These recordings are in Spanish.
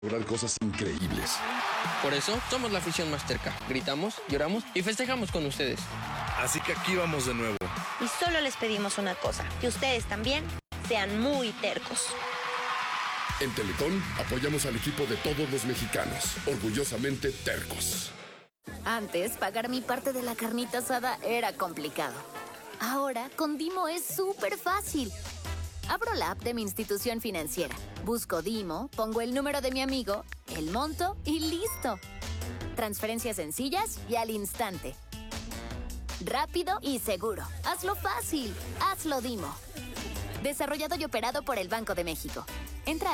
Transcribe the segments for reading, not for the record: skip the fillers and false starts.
Lograr cosas increíbles. Por eso somos la afición más terca. Gritamos, lloramos y festejamos con ustedes. Así que aquí vamos de nuevo. Y solo les pedimos una cosa, que ustedes también sean muy tercos. En Teletón apoyamos al equipo de todos los mexicanos, orgullosamente tercos. Antes, pagar mi parte de la carnita asada era complicado. Ahora, con Dimo es súper fácil. Abro la app de mi institución financiera, busco Dimo, pongo el número de mi amigo, el monto y listo. Transferencias sencillas y al instante. Rápido y seguro. Hazlo fácil. Hazlo Dimo. Desarrollado y operado por el Banco de México. Entra a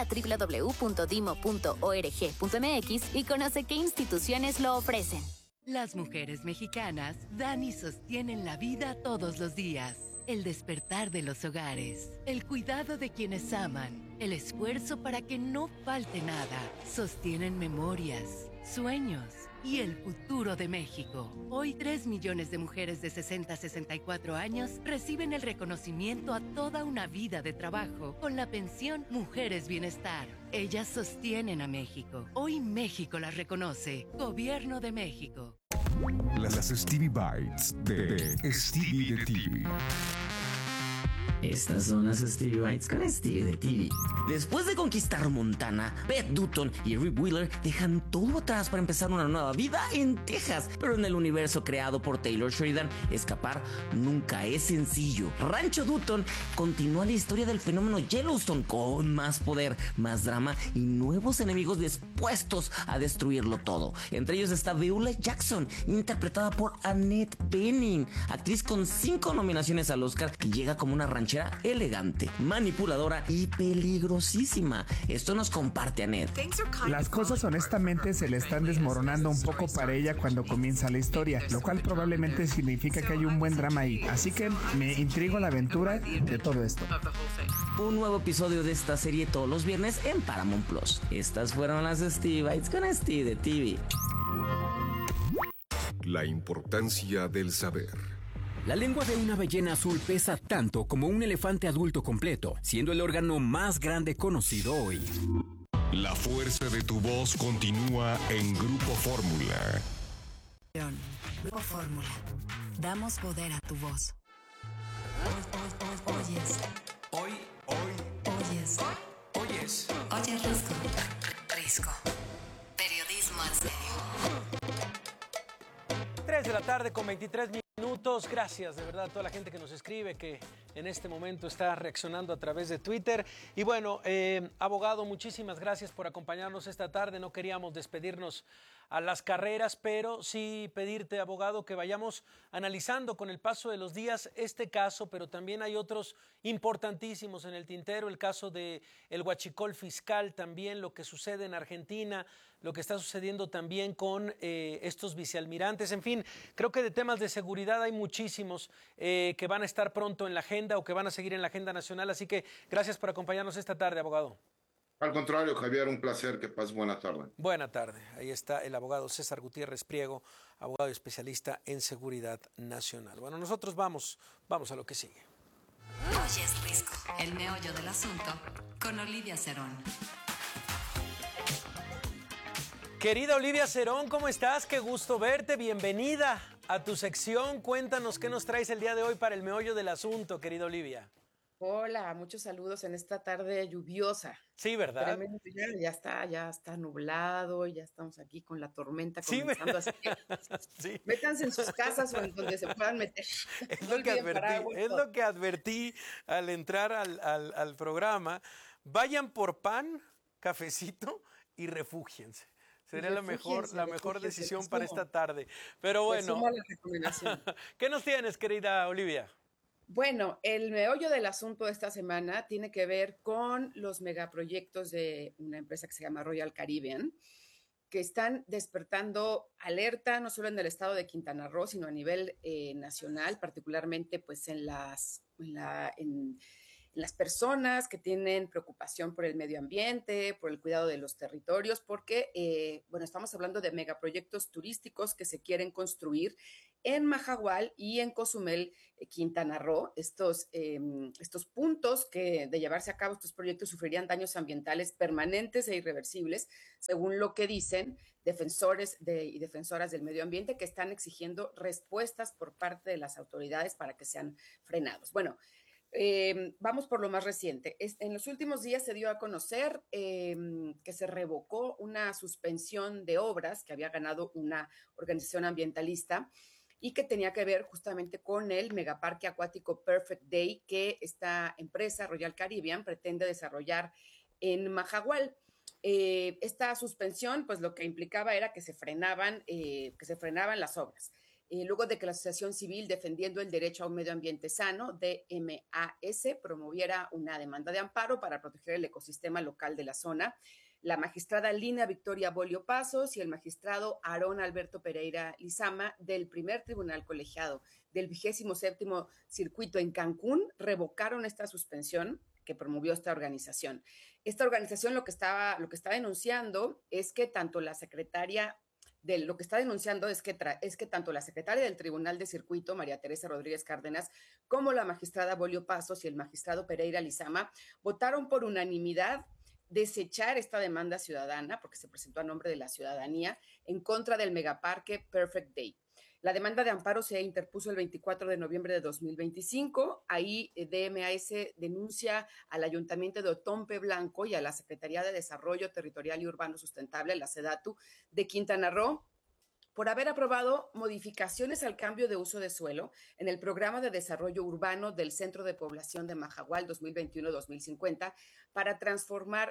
www.dimo.org.mx y conoce qué instituciones lo ofrecen. Las mujeres mexicanas dan y sostienen la vida todos los días. El despertar de los hogares, el cuidado de quienes aman, el esfuerzo para que no falte nada. Sostienen memorias, sueños y el futuro de México. Hoy 3 millones de mujeres de 60 a 64 años reciben el reconocimiento a toda una vida de trabajo con la pensión Mujeres Bienestar. Ellas sostienen a México. Hoy México las reconoce. Gobierno de México. Las Stevie Bites de Stevie de TV. Estas son las Stevie Bites con Stevie de TV. Después de conquistar Montana, Beth Dutton y Rip Wheeler dejan todo atrás para empezar una nueva vida en Texas. Pero en el universo creado por Taylor Sheridan, escapar nunca es sencillo. Rancho Dutton continúa la historia del fenómeno Yellowstone con más poder, más drama y nuevos enemigos dispuestos a destruirlo todo. Entre ellos está Beulah Jackson, interpretada por Annette Bening, actriz con 5 nominaciones al Oscar, que llega como una ranchera elegante, manipuladora y peligrosísima. Esto nos comparte Annette. Las cosas honestamente se le están desmoronando un poco para ella cuando comienza la historia, lo cual probablemente significa que hay un buen drama ahí. Así que me intriga la aventura de todo esto. Un nuevo episodio de esta serie todos los viernes en Paramount Plus. Estas fueron las Stevie Bites con Stevie de TV. La importancia del saber. La lengua de una ballena azul pesa tanto como un elefante adulto completo, siendo el órgano más grande conocido hoy. La fuerza de tu voz continúa en Grupo Fórmula. Grupo Fórmula. Damos poder a tu voz. Oyes. Oyes. Oyes Risco. Risco. Periodismo en serio. 3 de la tarde con 23 minutos. Gracias de verdad a toda la gente que nos escribe, que en este momento está reaccionando a través de Twitter. Y bueno, abogado, muchísimas gracias por acompañarnos esta tarde. No queríamos despedirnos a las carreras, pero sí pedirte, abogado, que vayamos analizando con el paso de los días este caso, pero también hay otros importantísimos en el tintero, el caso de el huachicol fiscal, también lo que sucede en Argentina, lo que está sucediendo también con estos vicealmirantes. En fin, creo que de temas de seguridad hay muchísimos que van a estar pronto en la agenda o que van a seguir en la agenda nacional, así que gracias por acompañarnos esta tarde, abogado. Al contrario, Javier, un placer, que pases buena tarde. Buena tarde. Ahí está el abogado César Gutiérrez Priego, abogado especialista en seguridad nacional. Bueno, nosotros vamos a lo que sigue. Oyes Risco, el meollo del asunto, con Olivia Cerón. Querida Olivia Cerón, ¿cómo estás? Qué gusto verte. Bienvenida a tu sección. Cuéntanos qué nos traes el día de hoy para el meollo del asunto, querida Olivia. Hola, muchos saludos en esta tarde lluviosa. Sí, ¿verdad? Tremendo, ya está nublado, ya estamos aquí con la tormenta comenzando, así que sí. Métanse en sus casas o en donde se puedan meter. Es lo que advertí al entrar al programa. Vayan por pan, cafecito y refúgiense. Sería la mejor decisión para esta tarde. Pero bueno, ¿qué nos tienes, querida Olivia? Bueno, el meollo del asunto de esta semana tiene que ver con los megaproyectos de una empresa que se llama Royal Caribbean, que están despertando alerta no solo en el estado de Quintana Roo, sino a nivel nacional, particularmente pues en las personas que tienen preocupación por el medio ambiente, por el cuidado de los territorios, porque, bueno, estamos hablando de megaproyectos turísticos que se quieren construir en Majagual y en Cozumel, Quintana Roo. Estos puntos que de llevarse a cabo estos proyectos sufrirían daños ambientales permanentes e irreversibles, según lo que dicen defensores y defensoras del medio ambiente, que están exigiendo respuestas por parte de las autoridades para que sean frenados. Bueno, vamos por lo más reciente. En los últimos días se dio a conocer que se revocó una suspensión de obras que había ganado una organización ambientalista y que tenía que ver justamente con el megaparque acuático Perfect Day que esta empresa, Royal Caribbean, pretende desarrollar en Majagual. Esta suspensión, pues lo que implicaba era que se frenaban las obras. Luego de que la Asociación Civil Defendiendo el Derecho a un Medio Ambiente Sano, DMAS, promoviera una demanda de amparo para proteger el ecosistema local de la zona, la magistrada Lina Victoria Bolio Pasos y el magistrado Aarón Alberto Pereira Lizama del primer tribunal colegiado del 27º circuito en Cancún revocaron esta suspensión que promovió esta organización. Esta organización lo que está denunciando es que tanto la secretaria tanto la secretaria del Tribunal de Circuito, María Teresa Rodríguez Cárdenas, como la magistrada Bolio Pasos y el magistrado Pereira Lizama votaron por unanimidad desechar esta demanda ciudadana, porque se presentó a nombre de la ciudadanía, en contra del megaparque Perfect Day. La demanda de amparo se interpuso el 24 de noviembre de 2025. Ahí DMAS denuncia al Ayuntamiento de Otompe Blanco y a la Secretaría de Desarrollo Territorial y Urbano Sustentable, la SEDATU, de Quintana Roo, por haber aprobado modificaciones al cambio de uso de suelo en el Programa de Desarrollo Urbano del Centro de Población de Majagual 2021-2050 para transformar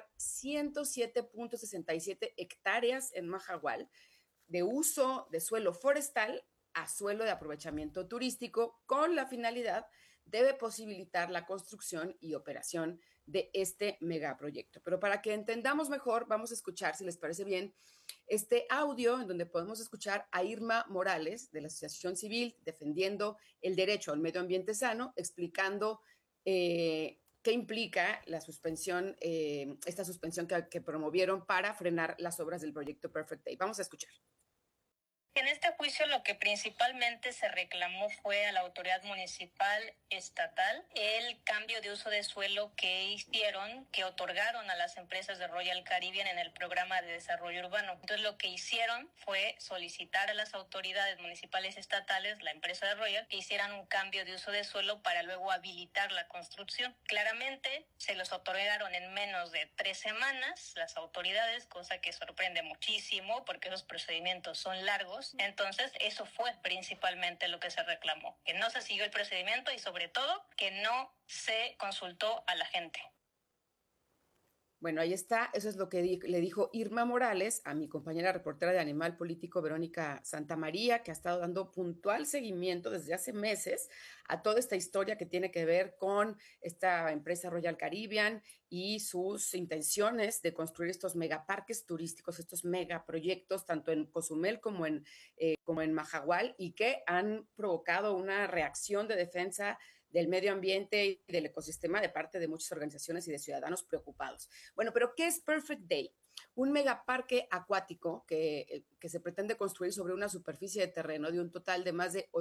107.67 hectáreas en Majagual de uso de suelo forestal a suelo de aprovechamiento turístico con la finalidad de posibilitar la construcción y operación de este megaproyecto. Pero para que entendamos mejor, vamos a escuchar, si les parece bien, este audio en donde podemos escuchar a Irma Morales de la Asociación Civil Defendiendo el Derecho al Medio Ambiente Sano, explicando qué implica la suspensión, esta suspensión que promovieron para frenar las obras del proyecto Perfect Day. Vamos a escuchar. En este juicio lo que principalmente se reclamó fue a la autoridad municipal estatal el cambio de uso de suelo que hicieron, que otorgaron a las empresas de Royal Caribbean en el programa de desarrollo urbano. Entonces lo que hicieron fue solicitar a las autoridades municipales estatales, la empresa de Royal, que hicieran un cambio de uso de suelo para luego habilitar la construcción. Claramente se los otorgaron en menos de 3 semanas las autoridades, cosa que sorprende muchísimo porque esos procedimientos son largos. Entonces, eso fue principalmente lo que se reclamó, que no se siguió el procedimiento y sobre todo que no se consultó a la gente. Bueno, ahí está, eso es lo que le dijo Irma Morales a mi compañera reportera de Animal Político, Verónica Santamaría, que ha estado dando puntual seguimiento desde hace meses a toda esta historia que tiene que ver con esta empresa Royal Caribbean y sus intenciones de construir estos megaparques turísticos, estos megaproyectos, tanto en Cozumel como en Majagual, y que han provocado una reacción de defensa del medio ambiente y del ecosistema de parte de muchas organizaciones y de ciudadanos preocupados. Bueno, pero ¿qué es Perfect Day? Un megaparque acuático que se pretende construir sobre una superficie de terreno de un total de más de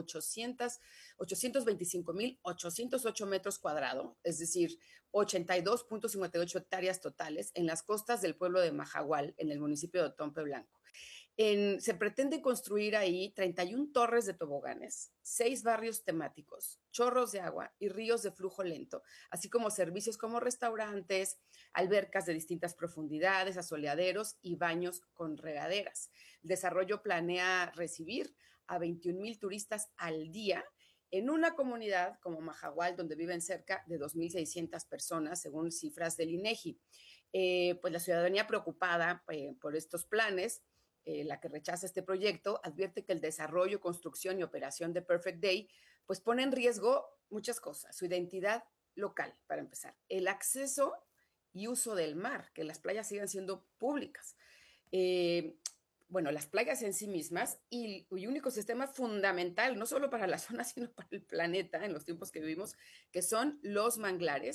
825,808 metros cuadrados, es decir, 82.58 hectáreas totales en las costas del pueblo de Majagual, en el municipio de Otompe Blanco. Se pretende construir ahí 31 torres de toboganes, 6 barrios temáticos, chorros de agua y ríos de flujo lento, así como servicios como restaurantes, albercas de distintas profundidades, asoleaderos y baños con regaderas. El desarrollo planea recibir a 21,000 turistas al día en una comunidad como Majagual, donde viven cerca de 2,600 personas, según cifras del INEGI. Pues la ciudadanía preocupada por estos planes, la que rechaza este proyecto, advierte que el desarrollo, construcción y operación de Perfect Day pues pone en riesgo muchas cosas. Su identidad local, para empezar. El acceso y uso del mar, que las playas sigan siendo públicas. Bueno, las playas en sí mismas y un ecosistema fundamental, no solo para la zona, sino para el planeta en los tiempos que vivimos, que son los manglares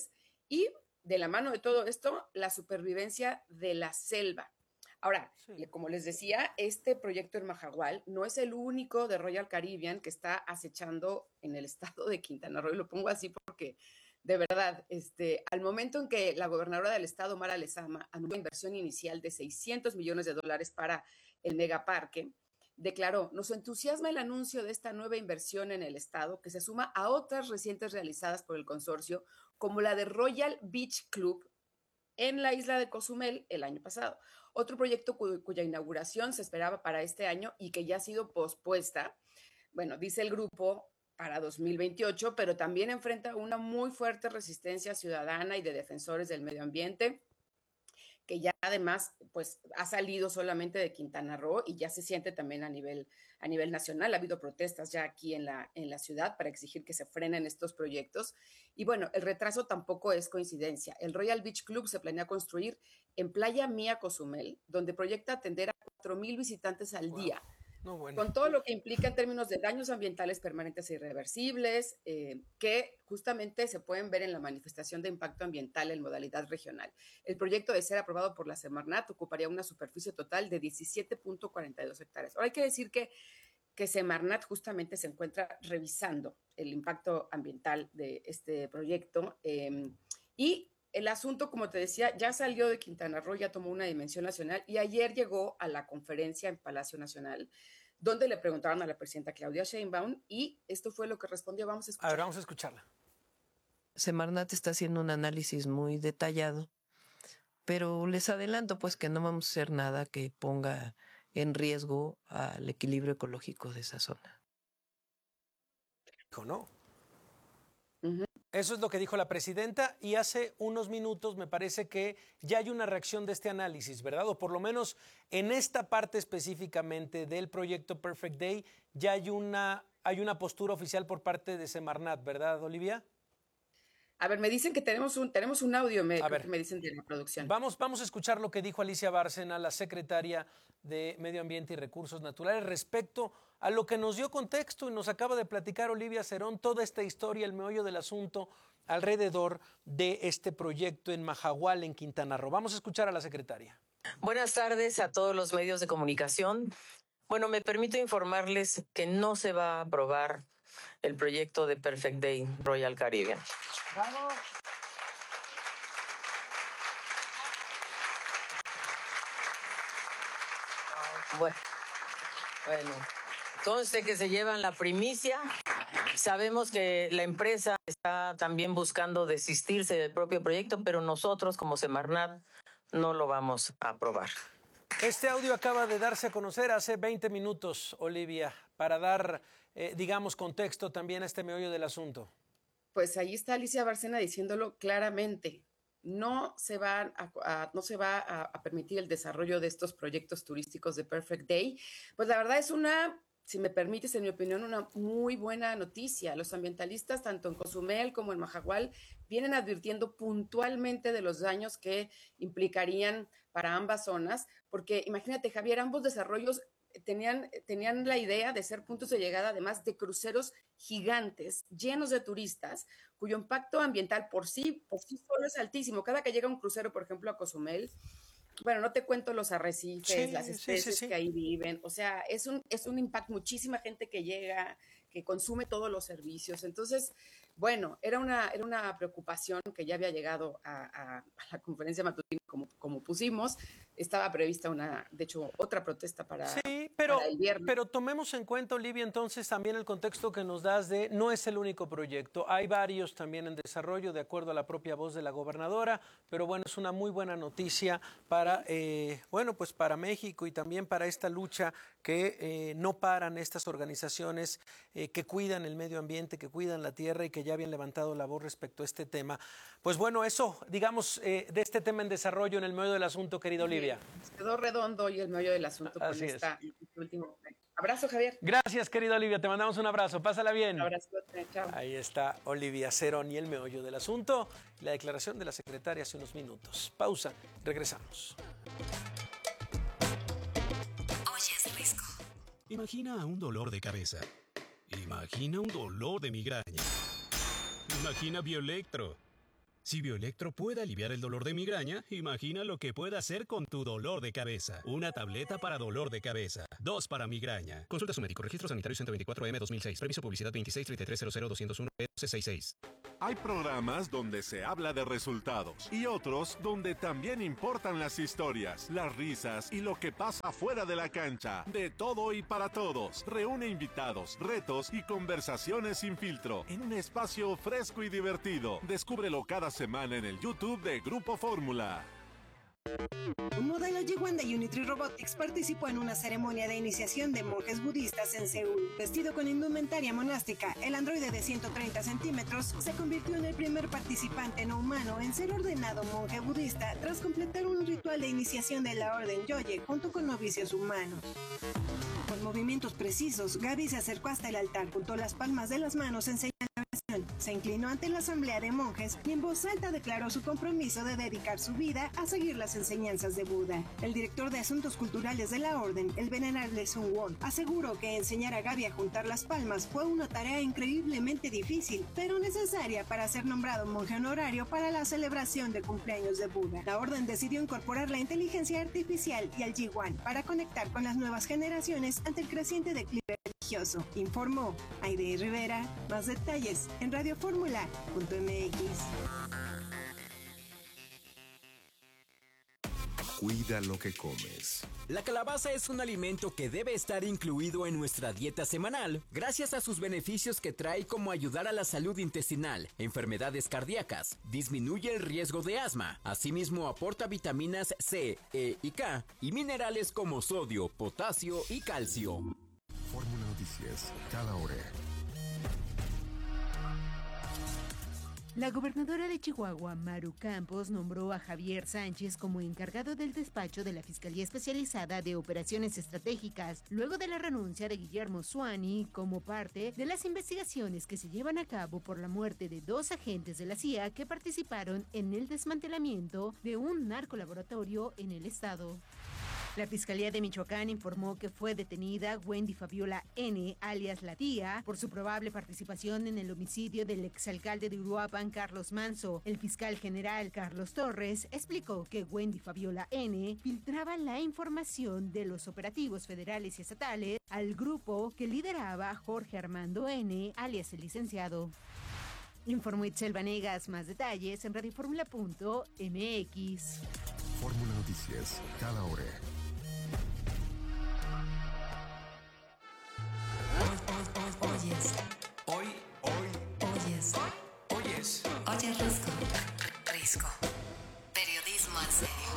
y de la mano de todo esto, la supervivencia de la selva. Ahora, como les decía, este proyecto en Mahahual no es el único de Royal Caribbean que está acechando en el estado de Quintana Roo, y lo pongo así porque, de verdad, al momento en que la gobernadora del estado, Mara Lezama, anunció inversión inicial de $600 millones para el megaparque, declaró: nos entusiasma el anuncio de esta nueva inversión en el estado, que se suma a otras recientes realizadas por el consorcio, como la de Royal Beach Club en la isla de Cozumel el año pasado. Otro proyecto cuya inauguración se esperaba para este año y que ya ha sido pospuesta, bueno, dice el grupo, para 2028, pero también enfrenta una muy fuerte resistencia ciudadana y de defensores del medio ambiente, que ya además pues ha salido solamente de Quintana Roo y ya se siente también a nivel nacional. Ha habido protestas ya aquí en la ciudad para exigir que se frenen estos proyectos. Y bueno, el retraso tampoco es coincidencia. El Royal Beach Club se planea construir en Playa Mía, Cozumel, donde proyecta atender a 4,000 visitantes al día. No, bueno. Con todo lo que implica en términos de daños ambientales permanentes e irreversibles, que justamente se pueden ver en la manifestación de impacto ambiental en modalidad regional. El proyecto, de ser aprobado por la Semarnat, ocuparía una superficie total de 17.42 hectáreas. Ahora hay que decir que Semarnat justamente se encuentra revisando el impacto ambiental de este proyecto y el asunto, como te decía, ya salió de Quintana Roo, ya tomó una dimensión nacional y ayer llegó a la conferencia en Palacio Nacional, donde le preguntaron a la presidenta Claudia Sheinbaum y esto fue lo que respondió. Vamos a escuchar. A ver, vamos a escucharla. Semarnat está haciendo un análisis muy detallado, pero les adelanto pues que no vamos a hacer nada que ponga en riesgo al equilibrio ecológico de esa zona. ¿No? Eso es lo que dijo la presidenta y hace unos minutos me parece que ya hay una reacción de este análisis, ¿verdad? O por lo menos en esta parte específicamente del proyecto Perfect Day ya hay una postura oficial por parte de Semarnat, ¿verdad, Olivia? A ver, me dicen que tenemos un audio, me dicen de la producción. Vamos a escuchar lo que dijo Alicia Bárcena, la secretaria de Medio Ambiente y Recursos Naturales, respecto a lo que nos dio contexto y nos acaba de platicar Olivia Cerón, toda esta historia, el meollo del asunto alrededor de este proyecto en Mahahual, en Quintana Roo. Vamos a escuchar a la secretaria. Buenas tardes a todos los medios de comunicación. Bueno, me permito informarles que no se va a aprobar el proyecto de Perfect Day Royal Caribbean. ¡Vamos! Bueno, conste que se llevan la primicia. Sabemos que la empresa está también buscando desistirse del propio proyecto, pero nosotros como Semarnat no lo vamos a aprobar. Este audio acaba de darse a conocer hace 20 minutos, Olivia, para dar, digamos, contexto también a este meollo del asunto. Pues ahí está Alicia Bárcena diciéndolo claramente. No se va a permitir el desarrollo de estos proyectos turísticos de Perfect Day. Pues la verdad es si me permites, en mi opinión, una muy buena noticia. Los ambientalistas, tanto en Cozumel como en Mahahual, vienen advirtiendo puntualmente de los daños que implicarían para ambas zonas, porque imagínate, Javier, ambos desarrollos tenían la idea de ser puntos de llegada, además de cruceros gigantes, llenos de turistas, cuyo impacto ambiental por sí solo es altísimo. Cada que llega un crucero, por ejemplo, a Cozumel, bueno, no te cuento los arrecifes, las especies que ahí viven, o sea, es un impacto, muchísima gente que llega, que consume todos los servicios. Entonces, bueno, era una preocupación que ya había llegado a la conferencia matutina, como pusimos. Estaba prevista de hecho, otra protesta para el viernes. Pero tomemos en cuenta, Olivia, entonces también el contexto que nos das de no es el único proyecto. Hay varios también en desarrollo, de acuerdo a la propia voz de la gobernadora, pero bueno, es una muy buena noticia para, pues para México y también para esta lucha que no paran estas organizaciones que cuidan el medio ambiente, que cuidan la tierra y que ya habían levantado la voz respecto a este tema. Pues bueno, eso, digamos, de este tema en desarrollo en el medio del asunto, querida Olivia. Quedó redondo y el meollo del asunto con este último. Abrazo, Javier. Gracias, querida Olivia, te mandamos un abrazo, pásala bien. Un abrazo, chao. Ahí está Olivia Cerón y el meollo del asunto, la declaración de la secretaria hace unos minutos. Pausa, regresamos. Oyes Risco. Imagina un dolor de cabeza. Imagina un dolor de migraña. Imagina Bioelectro. Si Bioelectro puede aliviar el dolor de migraña, imagina lo que puede hacer con tu dolor de cabeza. Una tableta para dolor de cabeza, 2 para migraña. Consulta a su médico. Registro sanitario 124M 2006. Permiso publicidad 2633000201-266. Hay programas donde se habla de resultados y otros donde también importan las historias, las risas y lo que pasa fuera de la cancha. De todo y para todos. Reúne invitados, retos y conversaciones sin filtro en un espacio fresco y divertido. Descúbrelo cada semana en el YouTube de Grupo Fórmula. Un modelo G1 de Unitree Robotics participó en una ceremonia de iniciación de monjes budistas en Seúl. Vestido con indumentaria monástica, el androide de 130 centímetros se convirtió en el primer participante no humano en ser ordenado monje budista tras completar un ritual de iniciación de la orden Yoye junto con novicios humanos. Con movimientos precisos, Gaby se acercó hasta el altar, juntó las palmas de las manos en señal de oración, se inclinó ante la asamblea de monjes y en voz alta declaró su compromiso de dedicar su vida a seguir las enseñanzas de Buda. El director de Asuntos Culturales de la Orden, el venerable Sun Won, aseguró que enseñar a Gaby a juntar las palmas fue una tarea increíblemente difícil, pero necesaria para ser nombrado monje honorario para la celebración de cumpleaños de Buda. La Orden decidió incorporar la inteligencia artificial y al G1 para conectar con las nuevas generaciones ante el creciente declive religioso, informó Aide Rivera. Más detalles en radioformula.mx. Cuida lo que comes. La calabaza es un alimento que debe estar incluido en nuestra dieta semanal, gracias a sus beneficios que trae, como ayudar a la salud intestinal, enfermedades cardíacas, disminuye el riesgo de asma, asimismo aporta vitaminas C, E y K y minerales como sodio, potasio y calcio. Fórmula Noticias, cada hora. La gobernadora de Chihuahua, Maru Campos, nombró a Javier Sánchez como encargado del despacho de la Fiscalía Especializada de Operaciones Estratégicas, luego de la renuncia de Guillermo Suani como parte de las investigaciones que se llevan a cabo por la muerte de 2 agentes de la CIA que participaron en el desmantelamiento de un narcolaboratorio en el estado. La Fiscalía de Michoacán informó que fue detenida Wendy Fabiola N., alias La Tía, por su probable participación en el homicidio del exalcalde de Uruapan, Carlos Manso. El fiscal general Carlos Torres explicó que Wendy Fabiola N. filtraba la información de los operativos federales y estatales al grupo que lideraba Jorge Armando N., alias el licenciado. Informó Itzel Vanegas. Más detalles en radioformula.mx. Fórmula Noticias, cada hora. Oyes Risco. Periodismo en serio.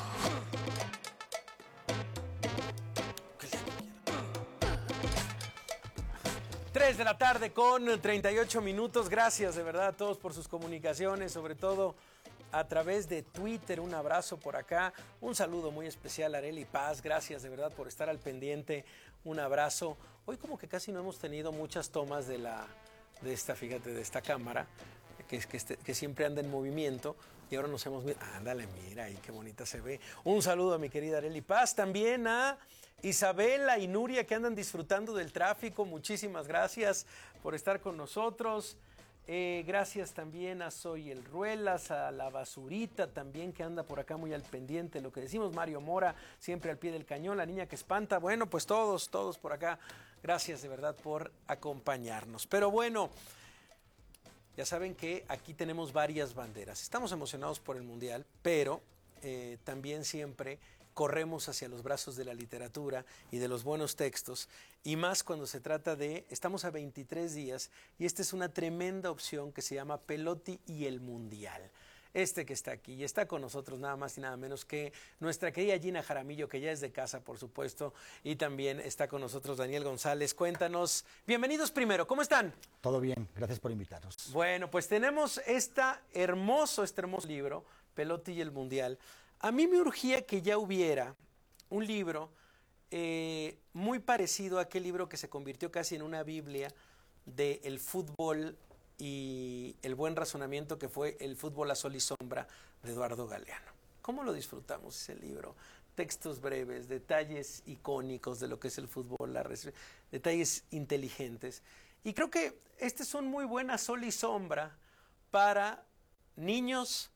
3 de la tarde con 38 minutos. Gracias de verdad a todos por sus comunicaciones, sobre todo a través de Twitter. Un abrazo por acá. Un saludo muy especial a Arely Paz. Gracias de verdad por estar al pendiente. Un abrazo. Hoy como que casi no hemos tenido muchas tomas de esta cámara, que siempre anda en movimiento, y ahora nos hemos visto. Ándale, mira ahí qué bonita se ve. Un saludo a mi querida Arely Paz, también a Isabela y Nuria, que andan disfrutando del tráfico. Muchísimas gracias por estar con nosotros. Gracias también a Soy el Ruelas, a La Basurita también, que anda por acá muy al pendiente, lo que decimos. Mario Mora, siempre al pie del cañón. La niña que espanta. Bueno, pues todos por acá. Gracias de verdad por acompañarnos. Pero bueno, ya saben que aquí tenemos varias banderas. Estamos emocionados por el Mundial, pero también siempre corremos hacia los brazos de la literatura y de los buenos textos, y más cuando se trata de, estamos a 23 días, y esta es una tremenda opción que se llama Pelotti y el Mundial. Que está aquí y está con nosotros nada más y nada menos que nuestra querida Gina Jaramillo, que ya es de casa, por supuesto, y también está con nosotros Daniel González. Cuéntanos, bienvenidos primero, ¿cómo están? Todo bien, gracias por invitarnos. Bueno, pues tenemos este hermoso libro, Pelotti y el Mundial. A mí me urgía que ya hubiera un libro muy parecido a aquel libro que se convirtió casi en una Biblia del fútbol y el buen razonamiento, que fue El fútbol a sol y sombra, de Eduardo Galeano. ¿Cómo lo disfrutamos ese libro? Textos breves, detalles icónicos de lo que es el fútbol, detalles inteligentes. Y creo que este es un muy buen sol y sombra para niños,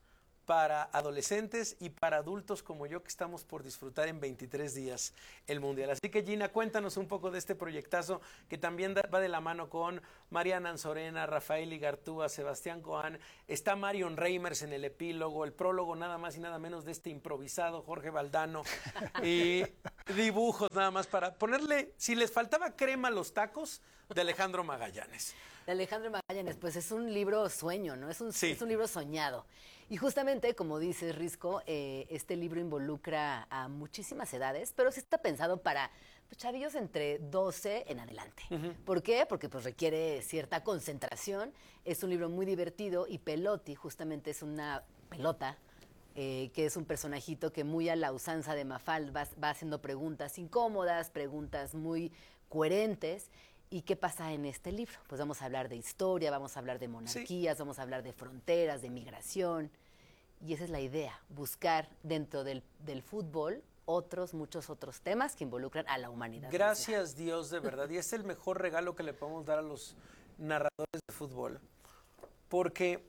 para adolescentes y para adultos como yo que estamos por disfrutar en 23 días el Mundial. Así que Gina, cuéntanos un poco de este proyectazo que también va de la mano con Mariana Anzorena, Rafael Igartúa, Sebastián Coan, está Marion Reimers en el epílogo, el prólogo nada más y nada menos de este improvisado Jorge Valdano y dibujos nada más para ponerle, si les faltaba crema a los tacos, de Alejandro Magallanes. De Alejandro Magallanes, pues es un libro sueño, ¿no? Es un libro soñado. Y justamente, como dices, Risco, este libro involucra a muchísimas edades, pero sí está pensado para chavillos entre 12 en adelante. ¿Por qué? Porque pues requiere cierta concentración. Es un libro muy divertido y Pelotti justamente es una pelota que es un personajito que muy a la usanza de Mafalda va haciendo preguntas incómodas, preguntas muy coherentes. ¿Y qué pasa en este libro? Pues vamos a hablar de historia, vamos a hablar de monarquías, vamos a hablar de fronteras, de migración. Y esa es la idea, buscar dentro del fútbol muchos otros temas que involucran a la humanidad. Gracias Dios, de verdad. Y es el mejor regalo que le podemos dar a los narradores de fútbol. Porque,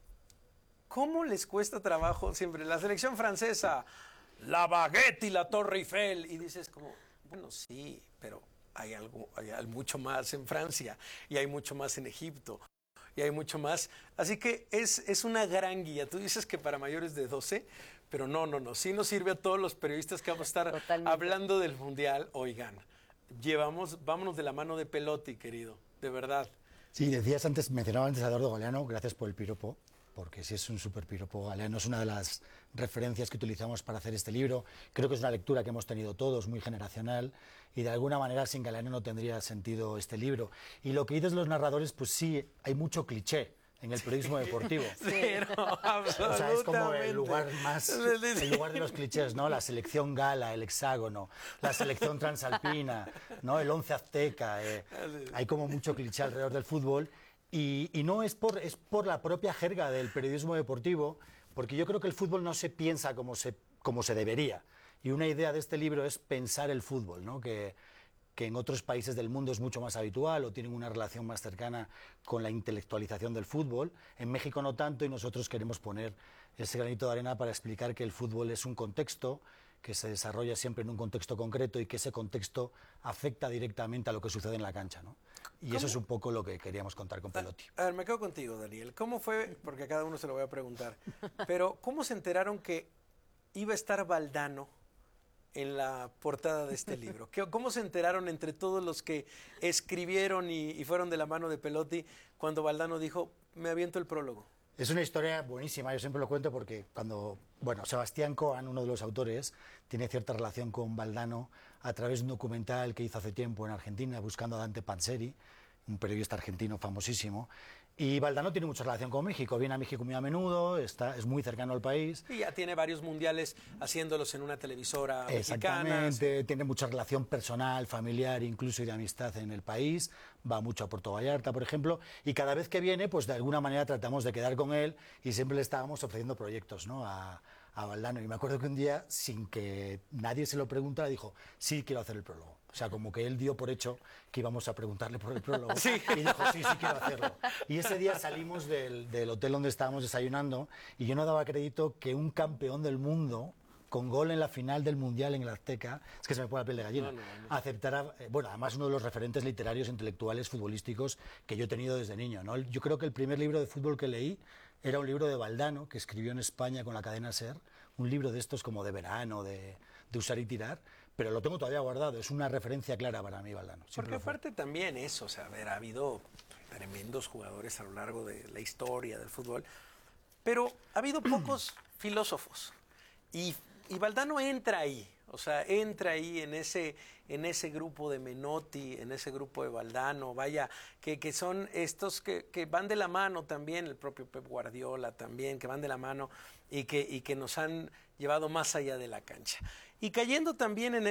¿cómo les cuesta trabajo siempre? La selección francesa, la baguette y la Torre Eiffel. Y dices como, bueno, sí, pero hay mucho más en Francia y hay mucho más en Egipto y hay mucho más. Así que es una gran guía. Tú dices que para mayores de 12, pero no. Sí nos sirve a todos los periodistas que vamos a estar hablando del Mundial. Oigan, vámonos de la mano de Pelotti, querido, de verdad. Sí, mencionaba antes a Eduardo Galeano, gracias por el piropo, porque sí es un súper piropo. Galeano es una de las referencias que utilizamos para hacer este libro. Creo que es una lectura que hemos tenido todos, muy generacional, y de alguna manera sin Galeano no tendría sentido este libro. Y lo que dices de los narradores, pues sí, hay mucho cliché en el periodismo deportivo. Pero, o sea, es como el lugar de los clichés, ¿no? La selección gala, el hexágono, la selección transalpina, ¿no? El once azteca. Hay como mucho cliché alrededor del fútbol. Y no es por la propia jerga del periodismo deportivo, porque yo creo que el fútbol no se piensa como se debería. Y una idea de este libro es pensar el fútbol, ¿no? Que en otros países del mundo es mucho más habitual o tienen una relación más cercana con la intelectualización del fútbol. En México no tanto, y nosotros queremos poner ese granito de arena para explicar que el fútbol es un contexto que se desarrolla siempre en un contexto concreto y que ese contexto afecta directamente a lo que sucede en la cancha, ¿no? Y eso es un poco lo que queríamos contar con Pelotti. A ver, me quedo contigo, Daniel. ¿Cómo fue? Porque a cada uno se lo voy a preguntar. Pero, ¿cómo se enteraron que iba a estar Valdano en la portada de este libro? ¿Cómo se enteraron entre todos los que escribieron y fueron de la mano de Pelotti cuando Valdano dijo, me aviento el prólogo? Es una historia buenísima, yo siempre lo cuento porque Sebastián Coan, uno de los autores, tiene cierta relación con Valdano a través de un documental que hizo hace tiempo en Argentina, buscando a Dante Panzeri, un periodista argentino famosísimo. Y Valdano tiene mucha relación con México, viene a México muy a menudo, es muy cercano al país. Y ya tiene varios mundiales haciéndolos en una televisora mexicana. Exactamente, tiene mucha relación personal, familiar, incluso y de amistad en el país, va mucho a Puerto Vallarta, por ejemplo, y cada vez que viene, pues de alguna manera tratamos de quedar con él y siempre le estábamos ofreciendo proyectos, ¿no? a Valdano. Y me acuerdo que un día, sin que nadie se lo preguntara, dijo, sí, quiero hacer el prólogo. O sea, como que él dio por hecho que íbamos a preguntarle por el prólogo. Sí. Y dijo, sí, quiero hacerlo. Y ese día salimos del hotel donde estábamos desayunando y yo no daba crédito que un campeón del mundo, con gol en la final del Mundial en el Azteca, es que se me pone la piel de gallina, aceptara, además uno de los referentes literarios, intelectuales, futbolísticos que yo he tenido desde niño, ¿no? Yo creo que el primer libro de fútbol que leí era un libro de Valdano, que escribió en España con la cadena SER, un libro de estos como de verano, de usar y tirar, pero lo tengo todavía guardado, es una referencia clara para mí, Valdano. Porque aparte también eso, o sea, ha habido tremendos jugadores a lo largo de la historia del fútbol, pero ha habido pocos filósofos, y Valdano entra ahí, o sea, entra ahí en ese grupo de Menotti, en ese grupo de Valdano, vaya, que son estos que van de la mano también, el propio Pep Guardiola también, que van de la mano y que nos han llevado más allá de la cancha. Y cayendo también en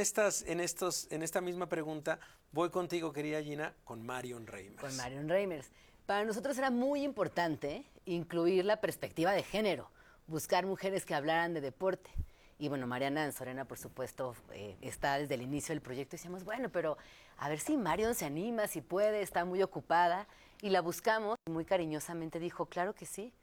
esta misma pregunta, voy contigo, querida Gina, con Marion Reimers. Con Marion Reimers. Para nosotros era muy importante incluir la perspectiva de género, buscar mujeres que hablaran de deporte. Y bueno, Mariana Anzorena, por supuesto, está desde el inicio del proyecto. Y decíamos, bueno, pero a ver si Marion se anima, si puede, está muy ocupada. Y la buscamos y muy cariñosamente dijo, claro que sí.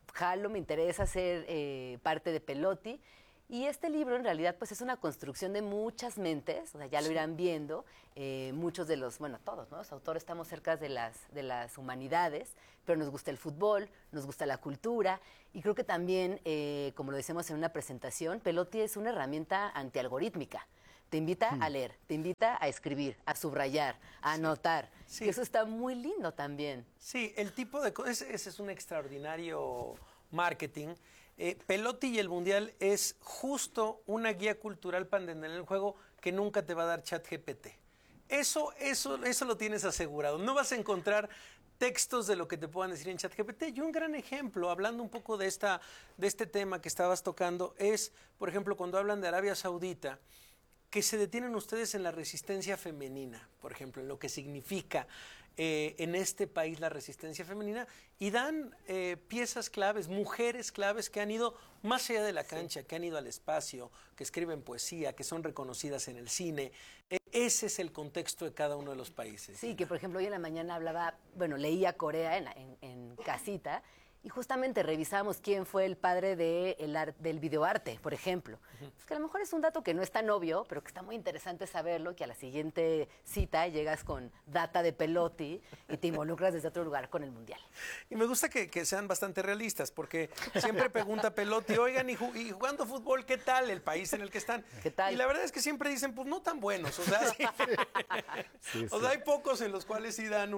jalo, me interesa ser parte de Pelotti. Y este libro en realidad pues es una construcción de muchas mentes, o sea, ya lo irán viendo, muchos de los, bueno, todos, ¿no? Los autores estamos cerca de las humanidades, pero nos gusta el fútbol, nos gusta la cultura, y creo que también, como lo decíamos en una presentación, Pelotti es una herramienta antialgorítmica. Te invita a leer, te invita a escribir, a subrayar, a anotar. Sí. Y eso está muy lindo también. Sí, el tipo de cosas, ese es un extraordinario marketing. Pelotti y el Mundial es justo una guía cultural para entender el juego que nunca te va a dar ChatGPT. Eso lo tienes asegurado. No vas a encontrar textos de lo que te puedan decir en ChatGPT. Y un gran ejemplo, hablando un poco de este tema que estabas tocando, es, por ejemplo, cuando hablan de Arabia Saudita, que se detienen ustedes en la resistencia femenina, por ejemplo, en lo que significa en este país la resistencia femenina, y dan piezas claves, mujeres claves que han ido más allá de la cancha, que han ido al espacio, que escriben poesía, que son reconocidas en el cine. Ese es el contexto de cada uno de los países. Sí, que por ejemplo hoy en la mañana leía Corea en casita, y justamente revisábamos quién fue el padre del videoarte, por ejemplo. Pues que a lo mejor es un dato que no es tan obvio, pero que está muy interesante saberlo, que a la siguiente cita llegas con data de Pelotti y te involucras desde otro lugar con el Mundial. Y me gusta que sean bastante realistas, porque siempre pregunta Pelotti, oigan, y jugando fútbol, ¿qué tal el país en el que están? ¿Qué tal? Y la verdad es que siempre dicen, pues no tan buenos. O sea, sí. O sea, hay pocos en los cuales sí dan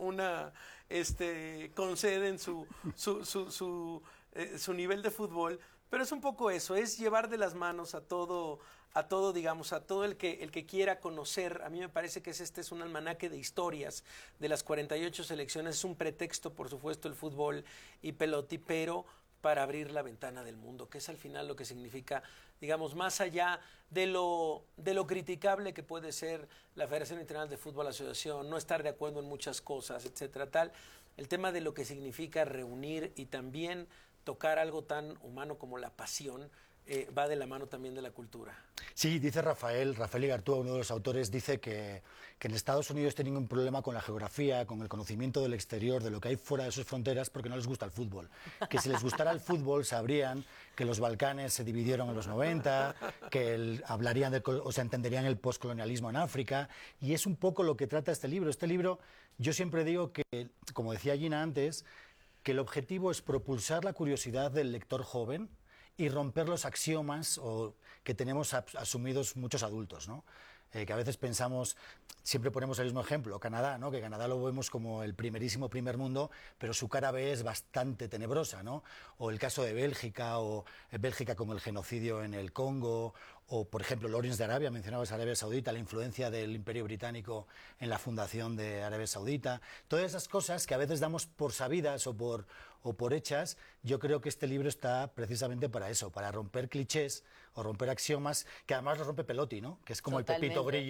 conceden su nivel de fútbol, pero es un poco eso, es llevar de las manos a todo digamos, a todo el que quiera conocer. A mí me parece que este es un almanaque de historias de las 48 selecciones, es un pretexto, por supuesto, el fútbol y Pelotti, pero para abrir la ventana del mundo, que es al final lo que significa, digamos, más allá de lo criticable que puede ser la Federación Internacional de Fútbol, la Asociación, no estar de acuerdo en muchas cosas, etcétera, tal, el tema de lo que significa reunir y también tocar algo tan humano como la pasión, va de la mano también de la cultura. Sí, dice Rafael Igartúa, uno de los autores, dice que en Estados Unidos tienen un problema con la geografía, con el conocimiento del exterior, de lo que hay fuera de sus fronteras, porque no les gusta el fútbol. Que si les gustara el fútbol sabrían que los Balcanes se dividieron en los 90, que entenderían el postcolonialismo en África, y es un poco lo que trata este libro. Este libro, yo siempre digo que, como decía Gina antes, que el objetivo es propulsar la curiosidad del lector joven y romper los axiomas que tenemos asumidos muchos adultos, ¿no? Que a veces pensamos, siempre ponemos el mismo ejemplo, Canadá, ¿no? Que Canadá lo vemos como el primerísimo primer mundo, pero su cara B es bastante tenebrosa, ¿no? O el caso de Bélgica, o Bélgica con el genocidio en el Congo, o por ejemplo Lawrence de Arabia, mencionabas Arabia Saudita, la influencia del Imperio Británico en la fundación de Arabia Saudita, todas esas cosas que a veces damos por sabidas o por hechas. Yo creo que este libro está precisamente para eso, para romper clichés o romper axiomas, que además lo rompe Pelotti, ¿no? Que es como Totalmente.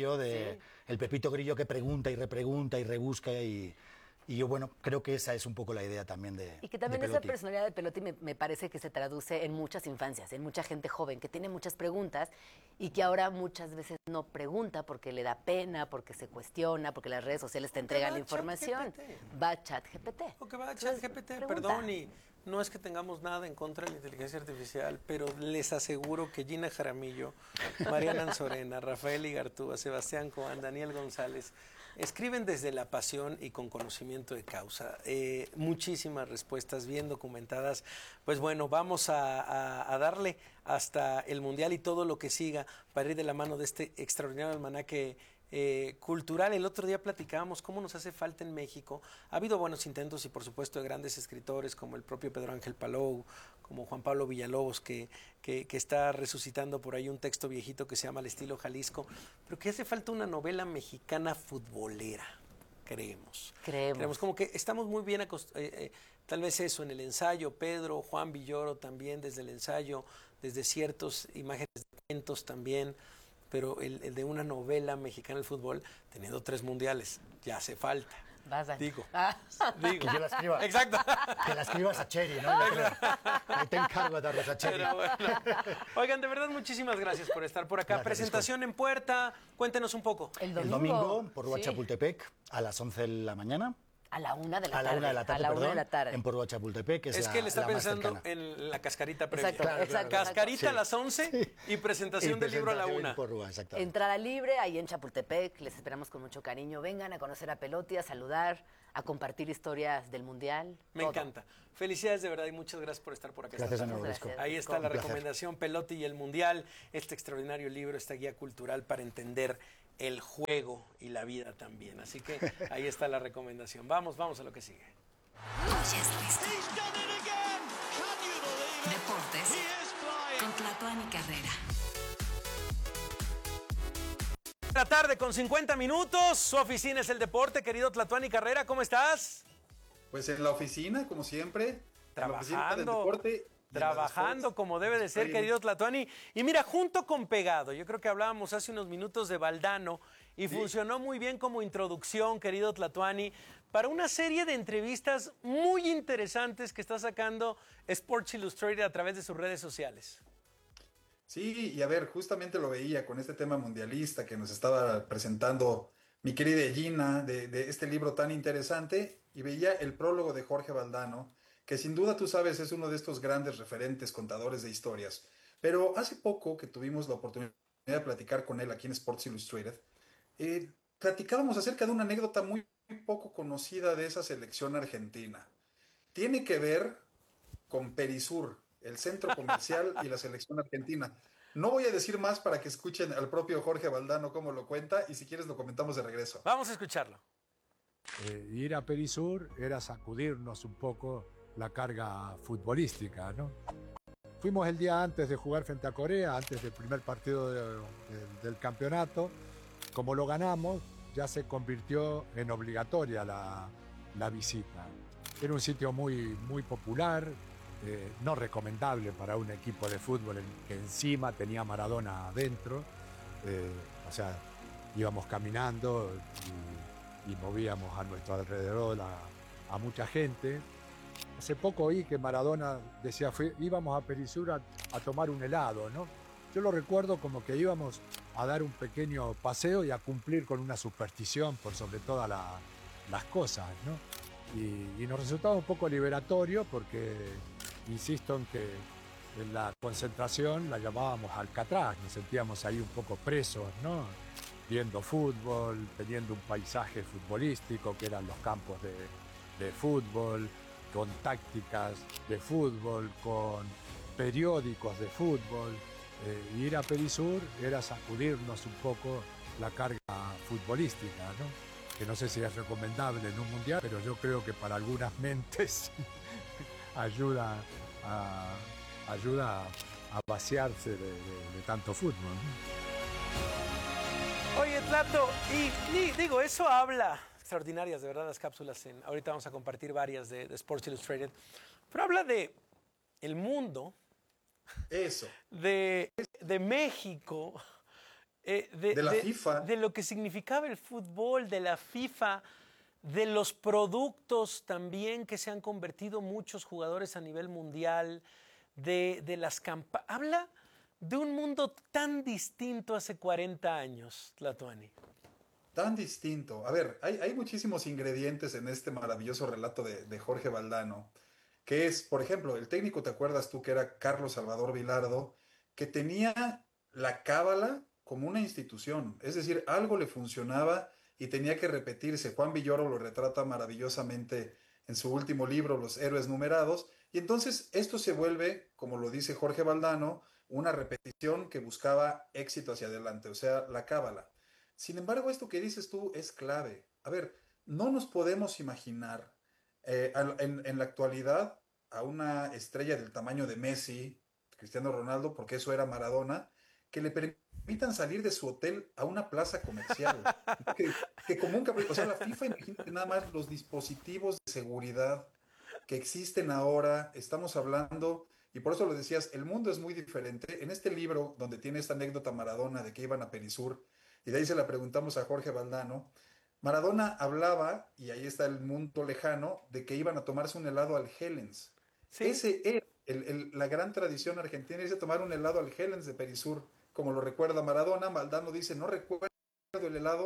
El Pepito Grillo que pregunta y repregunta y rebusca y yo, bueno, creo que esa es un poco la idea también de Y que también de esa personalidad de Pelotti me parece que se traduce en muchas infancias, en mucha gente joven que tiene muchas preguntas y que ahora muchas veces no pregunta porque le da pena, porque se cuestiona, porque las redes sociales te entregan la información. Va ChatGPT. Porque va ChatGPT, perdón, y no es que tengamos nada en contra de la inteligencia artificial, pero les aseguro que Gina Jaramillo, Mariana Anzorena, Rafael Igartúa, Sebastián Coan, Daniel González, escriben desde la pasión y con conocimiento de causa. Muchísimas respuestas bien documentadas. Pues bueno, vamos a darle hasta el Mundial y todo lo que siga para ir de la mano de este extraordinario almanaque cultural. El otro día platicábamos cómo nos hace falta en México. Ha habido buenos intentos y por supuesto de grandes escritores como el propio Pedro Ángel Palou, como Juan Pablo Villalobos, que está resucitando por ahí un texto viejito que se llama Al estilo Jalisco, pero que hace falta una novela mexicana futbolera, creemos. Como que estamos muy bien tal vez eso, en el ensayo, Pedro, Juan Villoro también desde el ensayo, desde ciertas imágenes de cuentos también, pero el de una novela mexicana del fútbol, teniendo 3 mundiales, ya hace falta. Digo. Que yo la escriba. Exacto. Que la escribas a Cheri, ¿no? Ahí te encargo de darles a Cheri. Bueno. Oigan, de verdad, muchísimas gracias por estar por acá. Gracias, Presentación en puerta. Cuéntenos un poco. El domingo por Rua Chapultepec a las 11 de la mañana. A la 1 de la a tarde. la 1 de la tarde, A la 1 de perdón, la tarde. en Porvo Chapultepec, que es que él está la más pensando cercana. en la cascarita previa. Exacto. Cascarita a Sí. las 11 y presentación del libro a la 1. en Porvo, exactamente. Entrada libre ahí en Chapultepec. Les esperamos con mucho cariño. Vengan a conocer a Pelotti, a saludar, a compartir historias del Mundial. Me todo. encanta. Felicidades de verdad y muchas gracias por estar por acá. Gracias, esta amigo tarde. Risco. Ahí está Un la placer. recomendación, Pelotti y el Mundial, este extraordinario libro, esta guía cultural para entender el juego y la vida también. Así que ahí está la recomendación. Vamos a lo que sigue. Deportes con Tlatuani Carrera. La tarde con 50 minutos. Su oficina es el deporte. Querido Tlatuani Carrera, ¿cómo estás? Pues en la oficina, como siempre. En la oficina del Trabajando. deporte. y en la de Trabajando sports. como debe de ser, Estoy- querido Tlatuani. Y mira, junto con Pegado, yo creo que hablábamos hace unos minutos de Valdano y funcionó muy bien como introducción, querido Tlatuani, para una serie de entrevistas muy interesantes que está sacando Sports Illustrated a través de sus redes sociales. Sí, y a ver, justamente lo veía con este tema mundialista que nos estaba presentando mi querida Gina de este libro tan interesante, y veía el prólogo de Jorge Valdano, que sin duda tú sabes es uno de estos grandes referentes contadores de historias. Pero hace poco que tuvimos la oportunidad de platicar con él aquí en Sports Illustrated, platicábamos acerca de una anécdota muy poco conocida de esa selección argentina. Tiene que ver con Perisur, el centro comercial y la selección argentina. No voy a decir más para que escuchen al propio Jorge Valdano cómo lo cuenta, y si quieres lo comentamos de regreso. Vamos a escucharlo. Ir a Perisur era sacudirnos un poco la carga futbolística, ¿no? Fuimos el día antes de jugar frente a Corea, antes del primer partido del campeonato. Como lo ganamos, ya se convirtió en obligatoria la visita. Era un sitio muy popular, no recomendable para un equipo de fútbol que encima tenía Maradona adentro. O sea, íbamos caminando y movíamos a nuestro alrededor a mucha gente. Hace poco oí que Maradona decía, íbamos a Perisur a tomar un helado, ¿no? Yo lo recuerdo como que íbamos a dar un pequeño paseo y a cumplir con una superstición por sobre todas las cosas, ¿no? Y nos resultaba un poco liberatorio porque, insisto en que en la concentración la llamábamos Alcatraz, nos sentíamos ahí un poco presos, ¿no? Viendo fútbol, teniendo un paisaje futbolístico que eran los campos de fútbol, con tácticas de fútbol, con periódicos de fútbol. Ir a Perisur era sacudirnos un poco la carga futbolística, ¿no? Que no sé si es recomendable en un mundial, pero yo creo que para algunas mentes ayuda a vaciarse de tanto fútbol, ¿no? Oye, Tlato, y digo, eso habla, extraordinarias de verdad las cápsulas, ahorita vamos a compartir varias de Sports Illustrated, pero habla de el mundo, eso, de México, de la FIFA, de lo que significaba el fútbol, de la FIFA, de los productos también que se han convertido muchos jugadores a nivel mundial, de las campañas. Habla de un mundo tan distinto hace 40 años, Tlatuani. Tan distinto. A ver, hay muchísimos ingredientes en este maravilloso relato de Jorge Valdano, que es, por ejemplo, el técnico, ¿te acuerdas tú que era Carlos Salvador Vilardo, que tenía la cábala como una institución? Es decir, algo le funcionaba y tenía que repetirse. Juan Villoro lo retrata maravillosamente en su último libro, Los Héroes Numerados, y entonces esto se vuelve, como lo dice Jorge Valdano, una repetición que buscaba éxito hacia adelante, o sea, la cábala. Sin embargo, esto que dices tú es clave. A ver, no nos podemos imaginar en la actualidad a una estrella del tamaño de Messi, Cristiano Ronaldo, porque eso era Maradona, que le permitan salir de su hotel a una plaza comercial. que como un o sea, la FIFA, imagínate nada más los dispositivos de seguridad que existen ahora. Estamos hablando, y por eso lo decías, el mundo es muy diferente. En este libro, donde tiene esta anécdota Maradona de que iban a Perisur, y de ahí se la preguntamos a Jorge Valdano, Maradona hablaba, y ahí está el mundo lejano, de que iban a tomarse un helado al Hellens. ¿Sí? Ese era la gran tradición argentina, es de tomar un helado al Hellens de Perisur, como lo recuerda Maradona. Valdano dice, no recuerdo el helado,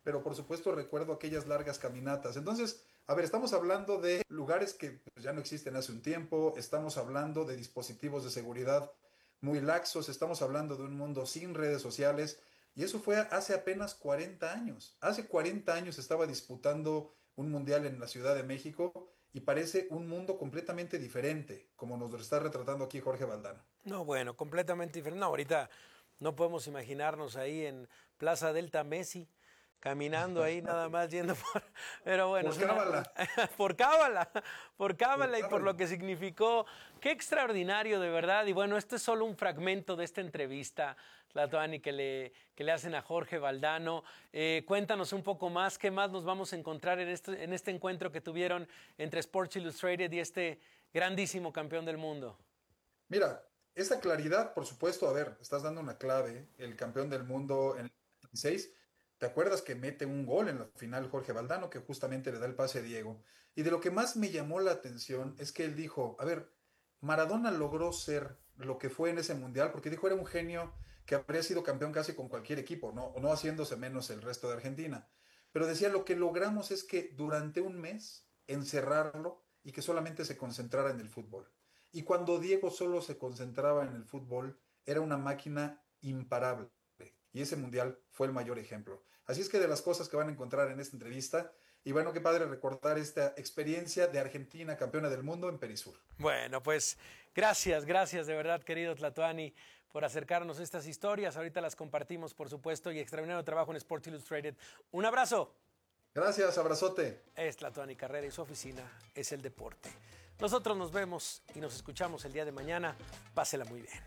pero por supuesto recuerdo aquellas largas caminatas. Entonces, a ver, estamos hablando de lugares que ya no existen hace un tiempo, estamos hablando de dispositivos de seguridad muy laxos, estamos hablando de un mundo sin redes sociales, y eso fue hace apenas 40 años. Hace 40 años estaba disputando un mundial en la Ciudad de México y parece un mundo completamente diferente, como nos lo está retratando aquí Jorge Valdano. No, bueno, completamente diferente. No, ahorita no podemos imaginarnos ahí en Plaza Delta Messi, caminando ahí nada más yendo por... Pero bueno, por Cábala. por Cábala y por lo que significó. Qué extraordinario, de verdad. Y bueno, este es solo un fragmento de esta entrevista, Tlatuani, que le hacen a Jorge Valdano. Cuéntanos un poco más, ¿qué más nos vamos a encontrar en este encuentro que tuvieron entre Sports Illustrated y este grandísimo campeón del mundo? Mira, esa claridad, por supuesto, a ver, estás dando una clave, el campeón del mundo en el 2016. ¿Te acuerdas que mete un gol en la final Jorge Valdano, que justamente le da el pase a Diego? Y de lo que más me llamó la atención es que él dijo, a ver, Maradona logró ser lo que fue en ese mundial, porque dijo era un genio que habría sido campeón casi con cualquier equipo, no haciéndose menos el resto de Argentina. Pero decía, lo que logramos es que durante un mes encerrarlo y que solamente se concentrara en el fútbol. Y cuando Diego solo se concentraba en el fútbol, era una máquina imparable. Y ese mundial fue el mayor ejemplo. Así es que de las cosas que van a encontrar en esta entrevista, y bueno, qué padre recordar esta experiencia de Argentina, campeona del mundo en Perisur. Bueno, pues gracias de verdad, querido Tlatuani, por acercarnos a estas historias. Ahorita las compartimos, por supuesto, y extraordinario trabajo en Sports Illustrated. Un abrazo. Gracias, abrazote. Es Tlatuani Carrera y su oficina es el deporte. Nosotros nos vemos y nos escuchamos el día de mañana. Pásela muy bien.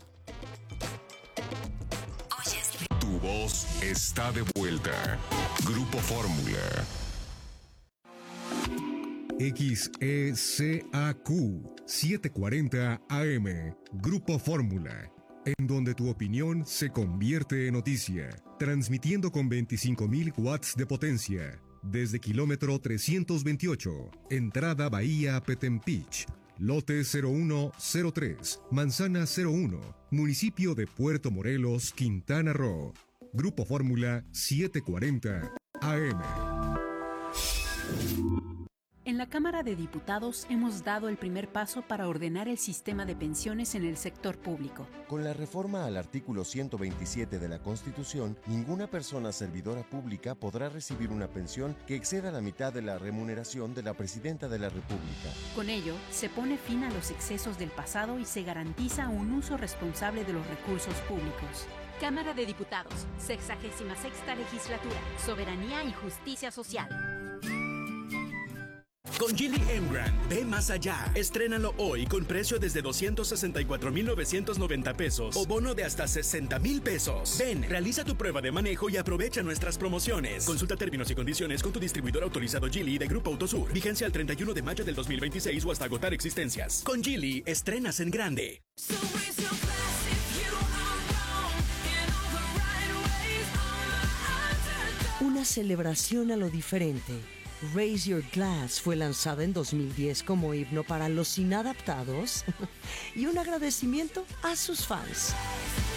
Tu voz está de vuelta. Grupo Fórmula. XECAQ 740 AM. Grupo Fórmula. En donde tu opinión se convierte en noticia. Transmitiendo con 25.000 watts de potencia. Desde kilómetro 328. Entrada Bahía Petempich. Lote 0103, Manzana 01, Municipio de Puerto Morelos, Quintana Roo. Grupo Fórmula 740 AM. En la Cámara de Diputados hemos dado el primer paso para ordenar el sistema de pensiones en el sector público. Con la reforma al artículo 127 de la Constitución, ninguna persona servidora pública podrá recibir una pensión que exceda la mitad de la remuneración de la Presidenta de la República. Con ello, se pone fin a los excesos del pasado y se garantiza un uso responsable de los recursos públicos. Cámara de Diputados, 66ª Legislatura, Soberanía y Justicia Social. Con Geely Emgrand, ve más allá. Estrénalo hoy con precio desde 264,990 pesos o bono de hasta 60,000 pesos. Ven, realiza tu prueba de manejo y aprovecha nuestras promociones. Consulta términos y condiciones con tu distribuidor autorizado Geely de Grupo Autosur. Vigencia al 31 de mayo del 2026 o hasta agotar existencias. Con Geely, estrenas en grande. Una celebración a lo diferente. Raise Your Glass fue lanzada en 2010 como himno para los inadaptados y un agradecimiento a sus fans.